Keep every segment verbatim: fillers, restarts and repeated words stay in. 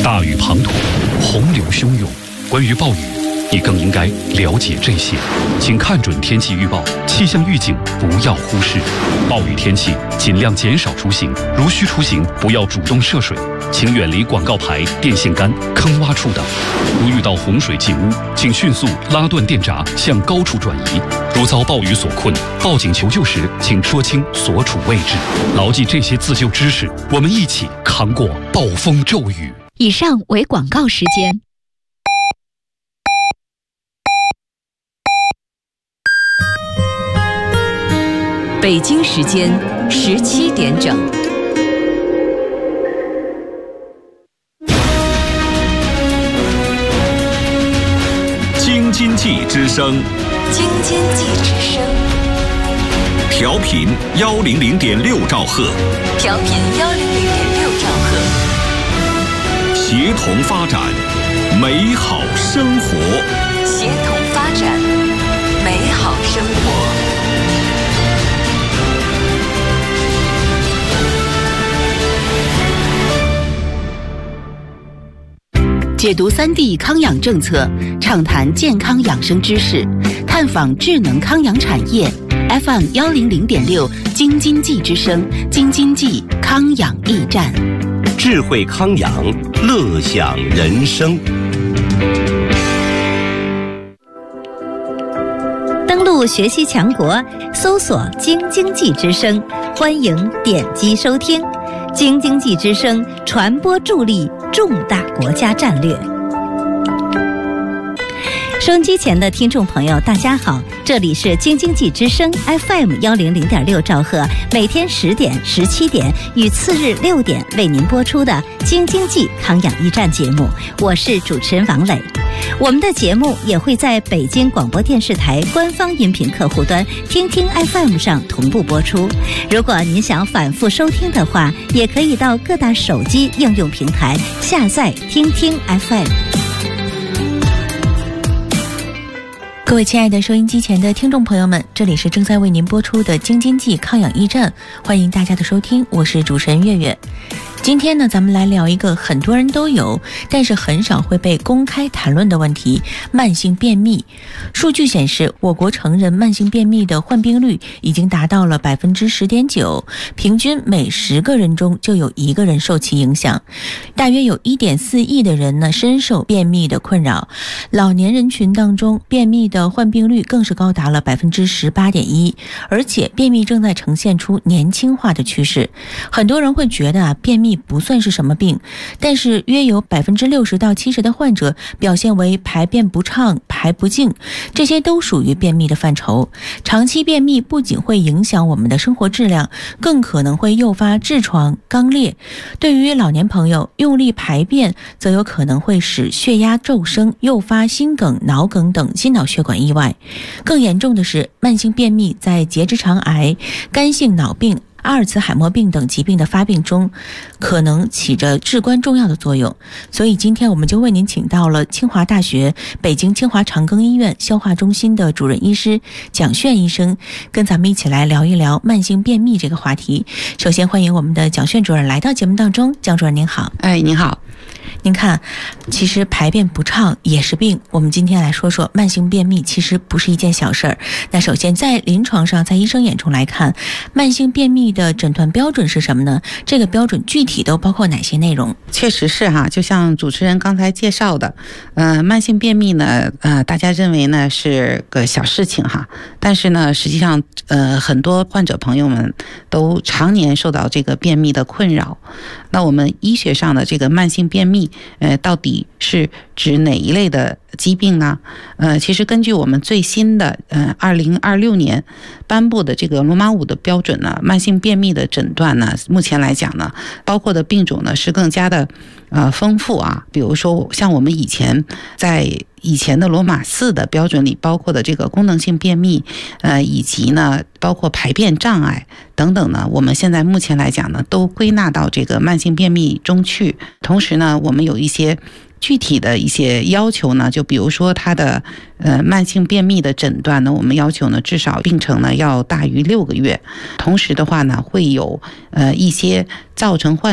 大雨滂沱，洪流汹涌。关于暴雨，你更应该了解这些。请看准天气预报，气象预警不要忽视。暴雨天气尽量减少出行，如需出行，不要主动涉水。请远离广告牌、电线杆、坑洼处等。如遇到洪水进屋，请迅速拉断电闸，向高处转移。如遭暴雨所困，报警求救时，请说清所处位置。牢记这些自救知识，我们一起扛过暴风骤雨。 以上为广告时间。北京时间十七点整。 京津冀之声， 京津冀之声， 调频幺零零点六兆赫， 调频幺零零点六兆赫， 协同发展，美好生活， 协同发展，美好生活。解读三 D 康养政策，畅谈健康养生知识，探访智能康养产业。F M 幺零零点六，京津冀之声，京津冀康养驿站， 智慧康养，乐享人生。 登录学习强国，搜索京津冀之声，欢迎点击收听。京津冀之声传播助力重大国家战略。收音机前的听众朋友大家好，这里是京津冀之声 F M 幺零零点六兆赫，每天十点、十七点与次日六点为您播出的京津冀康养驿站节目，我是主持人王磊。我们的节目也会在北京广播电视台官方音频客户端听听 F M 上同步播出。如果您想反复收听的话，也可以到各大手机应用平台下载听听 F M。 各位亲爱的收音机前的听众朋友们，这里是正在为您播出的京津冀康养驿站，欢迎大家的收听，我是主持人月月。今天呢，咱们来聊一个很多人都有，但是很少会被公开谈论的问题——慢性便秘。数据显示，我国成人慢性便秘的患病率已经达到了百分之十点九，平均每十个人中就有一个人受其影响。大约有一点四亿的人呢深受便秘的困扰，老年人群当中，便秘的患病率更是高达了百分之十八点一，而且便秘正在呈现出年轻化的趋势。很多人会觉得啊，便秘不算是什么病，但是约有百分之六十到七十的患者表现为排便不畅、排不净，这些都属于便秘的范畴。长期便秘不仅会影响我们的生活质量，更可能会诱发痔疮、肛裂。对于老年朋友，用力排便则有可能会使血压骤升，诱发心梗、脑梗等心脑血管意外。更严重的是，慢性便秘在结直肠癌、肝性脑病、阿尔茨海默病等疾病的发病中可能起着至关重要的作用。所以今天我们就为您请到了清华大学北京清华长庚医院消化中心的主任医师蒋炫医生，跟咱们一起来聊一聊慢性便秘这个话题。首先欢迎我们的蒋炫主任来到节目当中。蒋主任您好。 哎，您好。 您看，其实排便不畅也是病。我们今天来说说慢性便秘，其实不是一件小事儿。那首先在临床上，在医生眼中来看，慢性便秘的诊断标准是什么呢？这个标准具体都包括哪些内容？ 确实是哈，就像主持人刚才介绍的，呃，慢性便秘呢，呃，大家认为呢是个小事情哈，但是呢，实际上，呃，很多患者朋友们都常年受到这个便秘的困扰。那我们医学上的这个慢性便秘，呃，到底是指哪一类的疾病呢？呃，其实根据我们最新的呃二零二六年颁布的这个罗马五的标准呢，慢性便秘的诊断呢，目前来讲呢，包括的病种呢是更加的呃丰富啊。比如说像我们以前在以前的罗马四的标准里包括的这个功能性便秘，呃，以及呢包括排便障碍等等呢，我们现在目前来讲呢，都归纳到这个慢性便秘中去。同时呢，我们有一些具体的一些要求呢，就比如说它的呃慢性便秘的诊断呢，我们要求呢至少病程呢要大于六个月。同时的话呢，会有呃一些造成患者不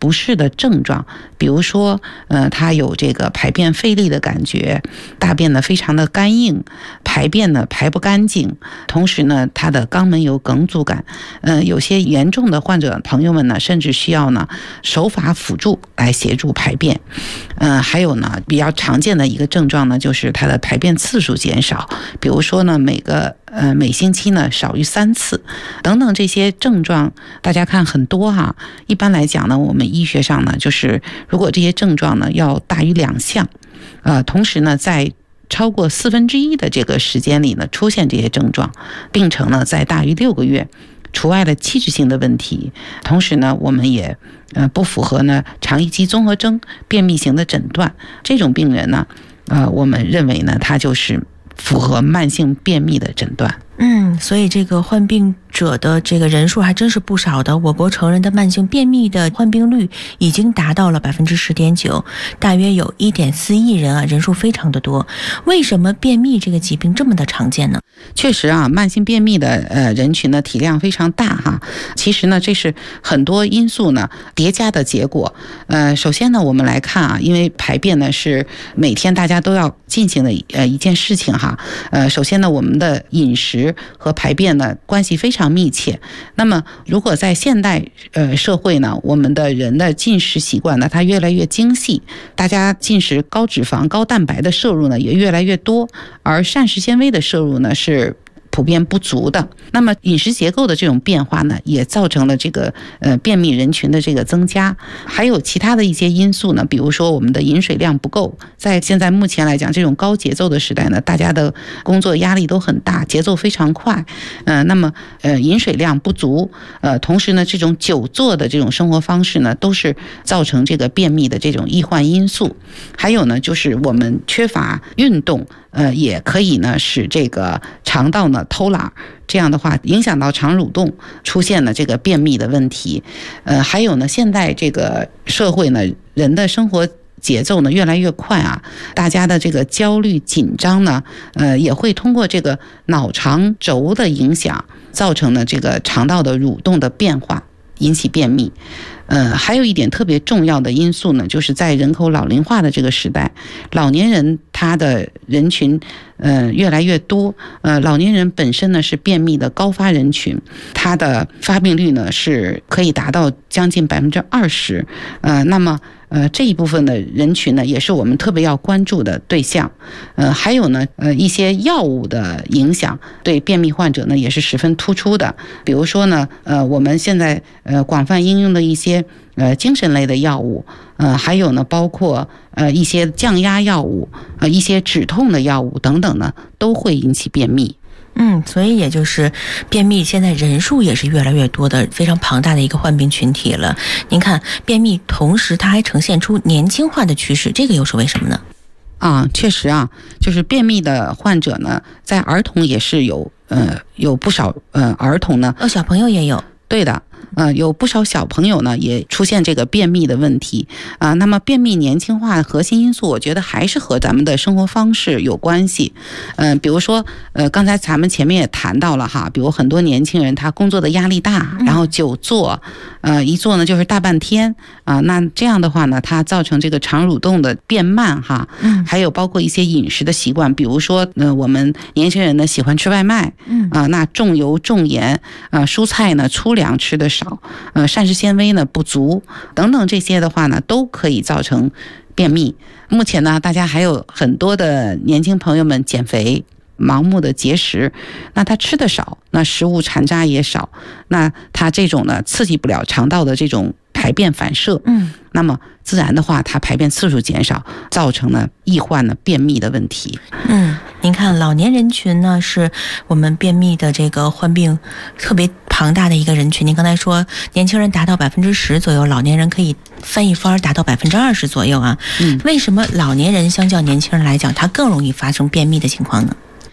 不适的症状，比如说，呃，他有这个排便费力的感觉，大便呢非常的干硬，排便呢排不干净，同时呢，他的肛门有梗阻感，呃，有些严重的患者朋友们呢，甚至需要呢手法辅助来协助排便，呃，还有呢比较常见的一个症状呢，就是他的排便次数减少，比如说呢每个呃每星期呢少于三次，等等这些症状，大家看很多哈、啊。一般来讲呢，我们医学上呢，就是如果这些症状呢要大于两项，呃，同时呢在超过四分之一的这个时间里呢出现这些症状，病程呢在大于六个月，除外了器质性的问题，同时呢我们也呃不符合呢肠易激综合征便秘型的诊断，这种病人呢，呃，我们认为呢他就是符合慢性便秘的诊断。 嗯，所以这个患病者的这个人数还真是不少的。我国成人的慢性便秘的患病率已经达到了百分之十点九，大约有一点四亿人啊，人数非常的多。为什么便秘这个疾病这么的常见呢？ 确实啊，慢性便秘的呃人群的体量非常大哈。其实呢，这是很多因素呢叠加的结果。呃，首先呢，我们来看啊，因为排便呢是每天大家都要进行的呃一件事情哈。呃，首先呢，我们的饮食和排便呢关系非常密切。那么如果在现代呃社会呢，我们的人的进食习惯呢它越来越精细，大家进食高脂肪高蛋白的摄入呢也越来越多，而膳食纤维的摄入呢是普遍不足的。那么饮食结构的这种变化呢，也造成了这个呃便秘人群的这个增加。还有其他的一些因素呢，比如说我们的饮水量不够，在现在目前来讲，这种高节奏的时代呢，大家的工作压力都很大，节奏非常快，呃，那么呃饮水量不足，呃，同时呢，这种久坐的这种生活方式呢，都是造成这个便秘的这种易患因素。还有呢，就是我们缺乏运动。呃，也可以呢，使这个肠道呢偷懒，这样的话影响到肠蠕动，出现了这个便秘的问题。呃，还有呢，现在这个社会呢，人的生活节奏呢越来越快啊，大家的这个焦虑紧张呢，呃，也会通过这个脑肠轴的影响，造成了这个肠道的蠕动的变化，引起便秘。呃，还有一点特别重要的因素呢，就是在人口老龄化的这个时代，老年人他的人群呃越来越多，呃，老年人本身呢是便秘的高发人群，他的发病率呢是可以达到将近百分之二十，呃，那么。呃，这一部分的人群呢，也是我们特别要关注的对象。呃，还有呢，呃，一些药物的影响对便秘患者呢也是十分突出的。比如说呢，呃，我们现在呃广泛应用的一些呃精神类的药物，呃，还有呢，包括呃一些降压药物，呃一些止痛的药物等等呢，都会引起便秘。 嗯，所以也就是便秘现在人数也是越来越多的，非常庞大的一个患病群体了。您看，便秘同时它还呈现出年轻化的趋势，这个又是为什么呢？ 啊，确实啊，就是便秘的患者呢，在儿童也是有呃有不少呃儿童呢， 哦，小朋友也有， 对的。呃，有不少小朋友呢也出现这个便秘的问题啊、呃。那么便秘年轻化核心因素，我觉得还是和咱们的生活方式有关系。嗯、呃，比如说，呃，刚才咱们前面也谈到了哈，比如很多年轻人他工作的压力大，然后久坐，呃，一坐呢就是大半天啊、呃。那这样的话呢，它造成这个肠蠕动的变慢哈。嗯。还有包括一些饮食的习惯，比如说，呃，我们年轻人呢喜欢吃外卖，嗯啊、呃，那重油重盐啊、呃，蔬菜呢粗粮吃的少。呃，膳食纤维呢不足等等这些的话呢，都可以造成便秘。目前呢，大家还有很多的年轻朋友们减肥，盲目的节食，那他吃的少，那食物残渣也少，那他这种呢刺激不了肠道的这种排便反射，嗯，那么自然的话，它排便次数减少，造成了易患了便秘的问题。 嗯，您看老年人群呢，是我们便秘的这个患病特别庞大的一个人群。您刚才说年轻人达到百分之十左右，老年人可以翻一番达到百分之二十左右啊。嗯，为什么老年人相较年轻人来讲，他更容易发生便秘的情况呢？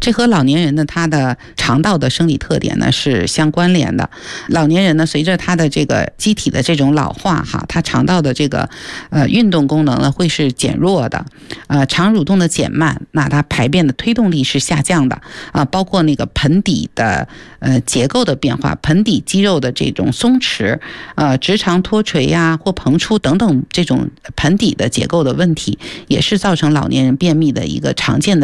这和老年人的他的肠道的生理特点呢是相关联的。老年人呢，随着他的这个机体的这种老化哈，他肠道的这个呃运动功能呢会是减弱的，呃肠蠕动的减慢，那它排便的推动力是下降的啊、呃，包括那个盆底的呃结构的变化，盆底肌肉的这种松弛，呃直肠脱垂呀、啊、或膨出等等这种盆底的结构的问题，也是造成老年人便秘的一个常见的